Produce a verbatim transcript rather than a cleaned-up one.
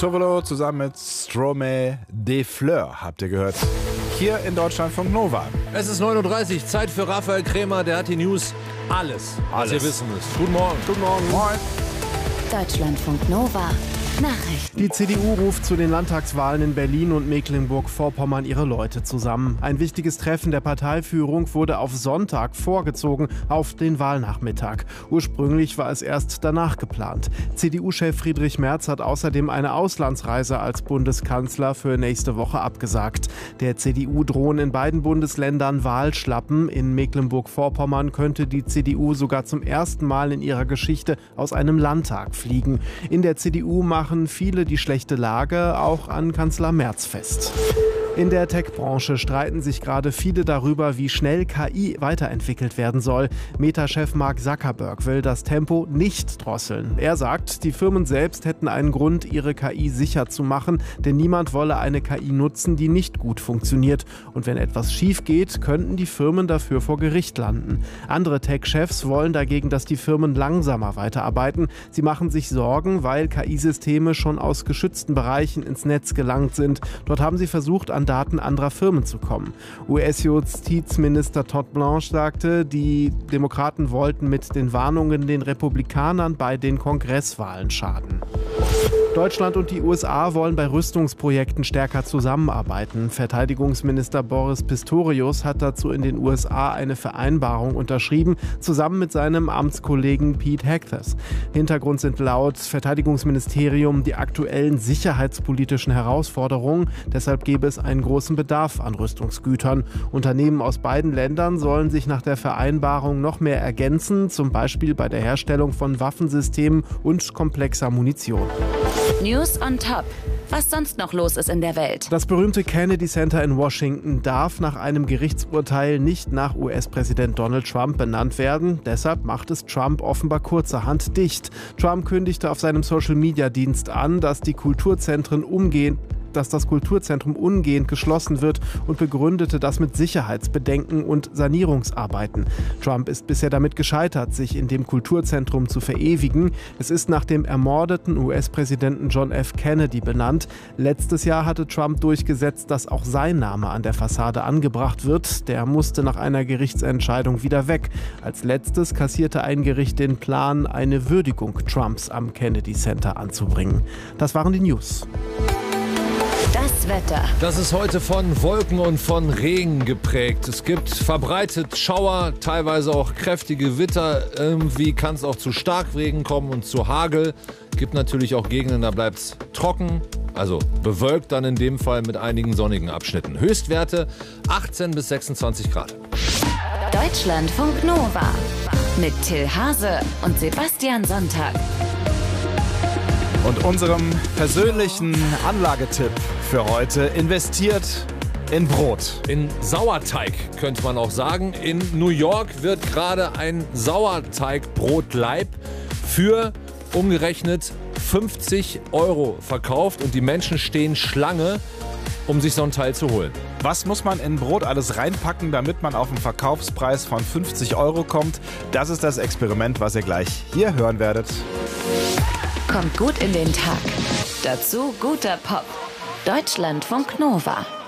Tovolo zusammen mit Stromae des Fleurs habt ihr gehört. Hier in Deutschlandfunk Nova. Es ist neun Uhr dreißig, Zeit für Raphael Krämer, der hat die News. Alles, Alles. was ihr wissen müsst. Guten Morgen. Guten Morgen. Moin. Deutschlandfunk Nova. Nachrichten. Die C D U ruft zu den Landtagswahlen in Berlin und Mecklenburg-Vorpommern ihre Leute zusammen. Ein wichtiges Treffen der Parteiführung wurde auf Sonntag vorgezogen, auf den Wahlnachmittag. Ursprünglich war es erst danach geplant. C D U-Chef Friedrich Merz hat außerdem eine Auslandsreise als Bundeskanzler für nächste Woche abgesagt. Der C D U drohen in beiden Bundesländern Wahlschlappen. In Mecklenburg-Vorpommern könnte die C D U sogar zum ersten Mal in ihrer Geschichte aus einem Landtag fliegen. In der C D U machen viele die schlechte Lage auch an Kanzler Merz fest. In der Tech-Branche streiten sich gerade viele darüber, wie schnell K I weiterentwickelt werden soll. Meta-Chef Mark Zuckerberg will das Tempo nicht drosseln. Er sagt, die Firmen selbst hätten einen Grund, ihre K I sicher zu machen, denn niemand wolle eine K I nutzen, die nicht gut funktioniert. Und wenn etwas schief geht, könnten die Firmen dafür vor Gericht landen. Andere Tech-Chefs wollen dagegen, dass die Firmen langsamer weiterarbeiten. Sie machen sich Sorgen, weil K I-Systeme schon aus geschützten Bereichen ins Netz gelangt sind. Dort haben sie versucht, an Daten anderer Firmen zu kommen. U S-Justizminister Todd Blanche sagte, die Demokraten wollten mit den Warnungen den Republikanern bei den Kongresswahlen schaden. Deutschland und die U S A wollen bei Rüstungsprojekten stärker zusammenarbeiten. Verteidigungsminister Boris Pistorius hat dazu in den U S A eine Vereinbarung unterschrieben, zusammen mit seinem Amtskollegen Pete Hegseth. Hintergrund sind laut Verteidigungsministerium die aktuellen sicherheitspolitischen Herausforderungen. Deshalb gäbe es einen großen Bedarf an Rüstungsgütern. Unternehmen aus beiden Ländern sollen sich nach der Vereinbarung noch mehr ergänzen, zum Beispiel bei der Herstellung von Waffensystemen und komplexer Munition. News on top. Was sonst noch los ist in der Welt. Das berühmte Kennedy Center in Washington darf nach einem Gerichtsurteil nicht nach U S-Präsident Donald Trump benannt werden. Deshalb macht es Trump offenbar kurzerhand dicht. Trump kündigte auf seinem Social-Media-Dienst an, dass die Kulturzentren umgehen dass das Kulturzentrum umgehend geschlossen wird und begründete das mit Sicherheitsbedenken und Sanierungsarbeiten. Trump ist bisher damit gescheitert, sich in dem Kulturzentrum zu verewigen. Es ist nach dem ermordeten U S-Präsidenten John F. Kennedy benannt. Letztes Jahr hatte Trump durchgesetzt, dass auch sein Name an der Fassade angebracht wird. Der musste nach einer Gerichtsentscheidung wieder weg. Als letztes kassierte ein Gericht den Plan, eine Würdigung Trumps am Kennedy Center anzubringen. Das waren die News. Das Wetter. Das ist heute von Wolken und von Regen geprägt. Es gibt verbreitet Schauer, teilweise auch kräftige Gewitter. Irgendwie kann es auch zu Starkregen kommen und zu Hagel. Gibt natürlich auch Gegenden, da bleibt es trocken, also bewölkt dann in dem Fall mit einigen sonnigen Abschnitten. Höchstwerte achtzehn bis sechsundzwanzig Grad. Deutschlandfunk Nova mit Till Hase und Sebastian Sonntag. Und unserem persönlichen Anlagetipp für heute: investiert in Brot. In Sauerteig könnte man auch sagen. In New York wird gerade ein Sauerteigbrotleib für umgerechnet fünfzig Euro verkauft und die Menschen stehen Schlange, um sich so ein Teil zu holen. Was muss man in Brot alles reinpacken, damit man auf einen Verkaufspreis von fünfzig Euro kommt? Das ist das Experiment, was ihr gleich hier hören werdet. Kommt gut in den Tag. Dazu guter Pop. Deutschlandfunk Nova.